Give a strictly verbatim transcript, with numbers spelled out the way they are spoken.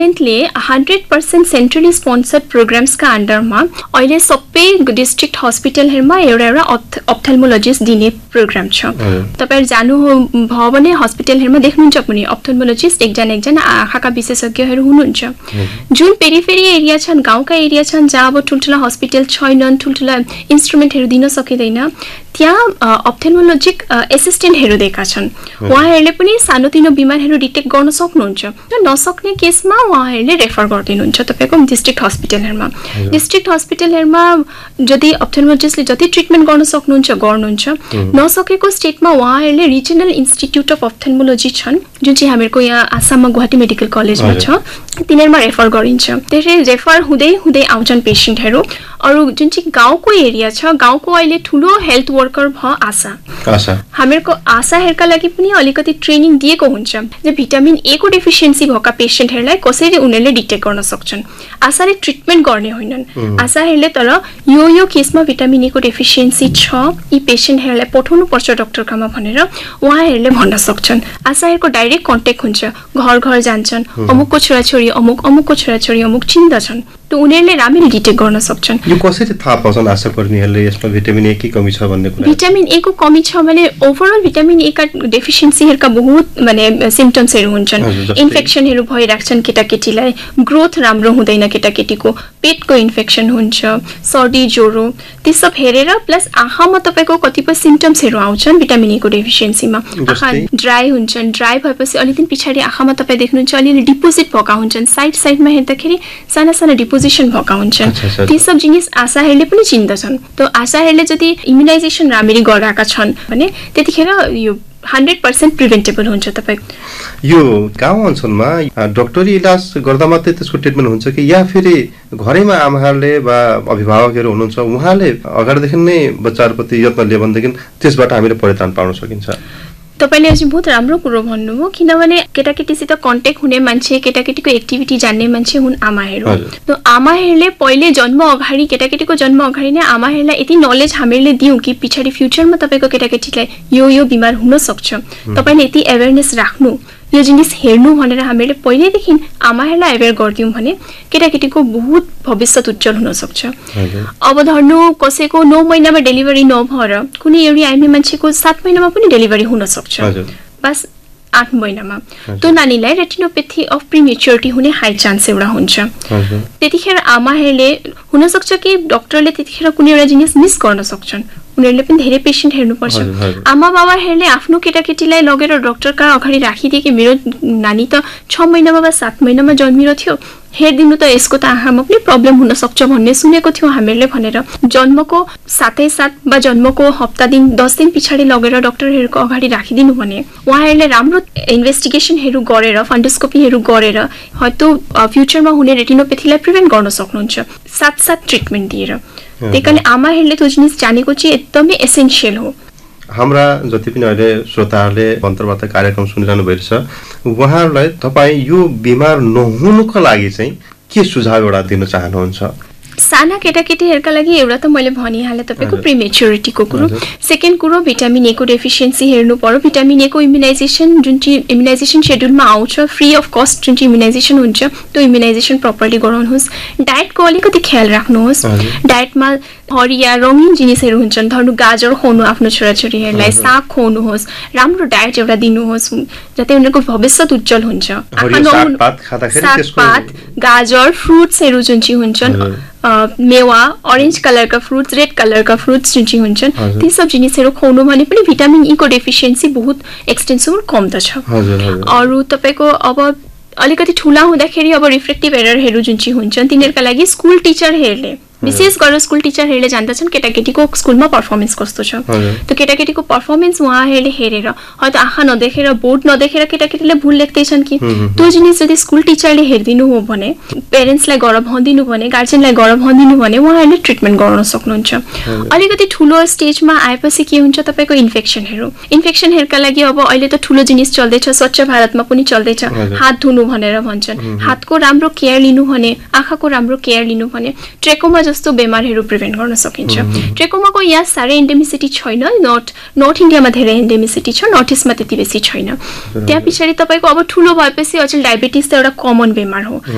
Hundred percent centrally sponsored प्रोग्राम्सका अन्डरमा अहिले सबै डिस्ट्रिक्ट हस्पिटलहरुमा एउटा एउटा अप्थल्मोलोजिस्ट दिने प्रोग्राम छ। तपाईहरु जानु भयो भने हस्पिटलहरुमा देख्नुहुन्छ पनि अप्थल्मोलोजिस्ट एकजना एकजना आँखाका विशेषज्ञहरु हुनुहुन्छ। जुन पेरिफेरी एरिया छन्, गाउँका एरिया छन् जहाँ अब ठुलठुला हस्पिटल छैनन्, ठुलठुला इन्स्ट्रुमेन्टहरु दिन सकिदैन, त्यहाँ अप्थल्मोलोजिक एसिस्टेन्टहरु दिएका छन्। उहाँहरुले पनि सानोतिनो बिमारहरु डिटेक्ट गर्न सक्नुहुन्छ। नसक्ने केसमा उहाँहरुले रेफर गर्दिनुहुन्छ तपाईको डिस्ट्रिक्ट हस्पिटलहरुमा। डिस्ट्रिक्ट हस्पिटलहरुमा यदि अप्थल्मोलोजिस्टले जति ट्रिटमेन्ट गर्न सक्नुहुन्छ गर्नुहुन्छ, नसकेको स्टेटमा उहाँहरुले रिजनल इन्स्टिट्युट अफ अप्थल्मोलोजी छन् जुन चाहिँ हामीहरुको यहाँ आसाममा गुवाहाटी मेडिकल कलेजमा छ, तिनीहरुमा रेफर गरिन्छ। त्यसैले रेफर हुँदै हुँदै आउँछन् पेशेन्टहरु। अरु जुन चाहिँ गाउँको एरिया छ, गाउँको अहिले ठुलो हेल्थ वर्कर भ आशा आशा हामीहरुको आशाहरुका लागि पनि अलिकति ट्रेनिङ दिएको हुन्छ जे भिटामिन ए को डेफिसिएन्सी भएका पेशेन्टहरुलाई कसरी उनीहरुले डिटेक्ट गर्न सक्छन्। आशाले ट्रिटमेन्ट गर्ने होइनन्, आशाहरुले तर यो यो केसमा भिटामिन ए को डेफिसिएन्सी छ, यी पेशेन्टहरुलाई पठाउनु पर्छ डाक्टरकामा भनेर उहाँहरुले भन्न सक्छन्। आशाहरुको डाइरेक्ट कन्ट्याक्ट हुन्छ, घर घर जान्छन्, अमुकको छोराछोरी अमुक अमुकको छोराछोरी अमुक चिन्दछन्, त उनीहरुले राम्ररी डिटेक्ट गर्न सक्छन्। यो कसरी थाहा पाउँछन् आशाकर्मीहरुले यसमा भिटामिन ए की कमी छ भन्ने कुरा? भिटामिन ए को कमी छ भने ओभरअल भिटामिन ए का डेफिसिएन्सीहरुका बहुत माने सिम्पटम्सहरु हुन्छन्। इन्फेक्सनहरु भइराख्छन् केटाकेटीलाई, ग्रोथ राम्रो हुँदैन केटाकेटीको, पेटको इन्फेक्सन हुन्छ, सर्दी ज्वरो, ती सब हेरेर प्लस आँखामा तपाईको कतिपय सिम्पटम्सहरु आउँछन् भिटामिन ए को डेफिसिएन्सीमा। आँखा ड्राई हुन्छन्, ड्राई भएपछि अलिकति पछाडी आँखामा तपाई देख्नुहुन्छ अलिअलि डिपोजिट भएका हुन्छन्, साइड साइडमा हेर्दाखेरि साना साना डिपोजिसन भएका हुन्छन्। ती सब जिनिस आशाहरुले पनि चिन्दछन्। त आशाहरुले जति इम्युनाइजेसन राम्ररी गराएका छन् भने त्यतिखेर यो हन्ड्रेड पर्सेंट प्रिभेन्टेबल हुन्छ। तपाई यो गाउँ अञ्चलमा डाक्टरी इलाज गर्दा मात्रै त्यसको ट्रिटमेन्ट हुन्छ कि या फेरि घरैमा आमाहरूले वा अभिभावकहरू हुनुहुन्छ उहाँले अगाडिदेखि नै बच्चाहरूप्रति यत्न लिए भनेदेखि त्यसबाट हामीले परित्राण पाउन सकिन्छ? तपाईले अझै बहुत राम्रो कुरो भन्नुभयो, किनभने केटाकेटीसित कन्ट्याक्ट हुने मान्छे, केटाकेटीको एक्टिभिटी जान्ने मान्छे हुन् आमाहरू। त आमाहरूले पहिले जन्म अगाडि, केटाकेटीको जन्म अगाडि नै आमाहरूलाई यति नलेज हामीले दियौं कि पछाडी फ्युचरमा तपाईको केटाकेटीलाई यो यो बिमार हुन सक्छ, तपाईले यति अवेयरनेस राख्नु, यो जिनिस हेर्नु भनेर हामीले पहिलेदेखि आमाहरूलाई अवेयर गर्दियौं भने केटाकेटीको बहुत भविष्य उज्जवल हुन सक्छ। अब धर्नु कसैको नौ महिनामा डेलिभरी नभएर कुनै एउटी आइमी मान्छेको सात महिनामा पनि डेलिभरी हुन सक्छ, बस आठ महिनामा। त्यो नानीलाई रेटिनोपेथी अफ प्रिमेच्योरिटी हुने हाई चान्स एउटा हुन्छ। त्यतिखेर आमाहरूले हुन सक्छ कि डाक्टरले त्यतिखेर कुनै एउटा जिनिस मिस गर्न सक्छन्, उनीहरुले पनि धेरै पेशेन्ट हेर्नुपर्छ। आमा बाबाहरूले आफ्नो केटाकेटीलाई लगेर डाक्टरका अगाडि राखिदिए कि मेरो नानी त छ महिनामा वा सात महिनामा जन्मिरो थियो, हेर्दिनु त यसको त आँखामा पनि प्रब्लम हुन सक्छ भन्ने सुनेको थियौं हामीहरूले भनेर जन्मको साथै साथ वा जन्मको हप्ता दिन दस दिन पछाडी लगेर डाक्टरहरूको अगाडि राखिदिनु भने उहाँहरूले राम्रो इन्भेस्टिगेसनहरू गरेर फन्डोस्कोपीहरू गरेर हयतो फ्युचरमा हुने रेटिनोपेथीलाई प्रिभेन्ट गर्न सक्नुहुन्छ साथ साथ ट्रिटमेन्ट दिएर। त्यसैले आमाहरूले त्यो जिनिस जानेको चाहिँ एकदमै एसेन्शियल हो। हाम्रा जति पनि अहिले श्रोताहरूले अन्तर्वार्ता कार्यक्रम सुनिरहनु भइरहेछ उहाँहरूलाई तपाईँ यो बिमार नहुनुको लागि चाहिँ के सुझाव एउटा दिन चाहनुहुन्छ? साना केटाकेटीहरुका लागि एउटा त मैले भनिहाले तपाईको प्रिमेच्योरिटीको कुरो। सेकेन्ड कुरो भिटामिन ए को डेफिसिएन्सी हेर्नु पर्यो। भिटामिन ए को इम्युनाइजेसन जुन चाहिँ इम्युनाइजेसन शेड्युलमा आउँछ, फ्री अफ कस्ट जुन चाहिँ इम्युनाइजेसन हुन्छ त्यो इम्युनाइजेसन प्रपरली गराउनुहोस्। डायटको अलिकति ख्याल राख्नुहोस्। डायटमा हरिया रंगीन जिनिसहरू हुन्छन्, धर्नु गाजर खुवाउनु आफ्नो छोराछोरीहरूलाई, साग खुवाउनुहोस्, राम्रो डायट एउटा दिनुहोस् जतै उनीहरुको भविष्य उज्जवल हुन्छ। सागपात, गाजर, फ्रुट्सहरू जुन चाहिँ हुन्छन्, मेवा, ऑरेंज कलर का फ्रूट्स, रेड कलर का फ्रूट्स जुन चाहिँ हुन्छन् ती सब जिनिसहरू खुवाउनु भने पनि भिटामिन ई को डेफिसिएन्सी बहुत एक्सटेन्सिभ कम त छ। अरु तपाईको अब अलिकति ठुला हुँदाखेरि अब रिफ्रेक्टिभ एररहरू जुन चाहिँ हुन्छन् तिनीहरुका लागि स्कुल टिचरहरूले विशेष गरेर स्कुल टिचरहरूले जान्दछन् केटाकेटीको स्कुलमा परफर्मेन्स कस्तो छ। त्यो केटाकेटीको परफर्मेन्स उहाँहरूले हेरेर हयतो आँखा नदेखेर बोर्ड नदेखेर केटाकेटीले भुल लेख्दैछन् कि त्यो जिनिस यदि स्कुल टिचरले हेर्दिनु हो भने, पेरेन्ट्सलाई गर भनिदिनु भने, गार्जियनलाई गर भनिदिनु भने उहाँहरूले ट्रिटमेन्ट गराउन सक्नुहुन्छ। अलिकति ठुलो स्टेजमा आएपछि के हुन्छ तपाईको इन्फेक्सनहरू इन्फेक्सनहरूका लागि अब अहिले त ठुलो जिनिस चल्दैछ, स्वच्छ भारतमा पनि चल्दैछ, हात धुनु भनेर भन्छन्। हातको राम्रो केयर लिनु भने, आँखाको राम्रो केयर लिनु भने ट्रेकोमा जस्तो बेमारहरू प्रिभेन्ट गर्न सकिन्छ। ट्रेकोमाको यहाँ साह्रै एन्डेमिसिटी छैन, नर्थ नर्थ इन्डियामा धेरै एन्डेमिसिटी छ, नर्थ इस्टमा त्यति बेसी छैन। त्यहाँ पछाडि तपाईको अब ठुलो भएपछि अचेल डायबिटिस त एउटा कमन बेमार हो।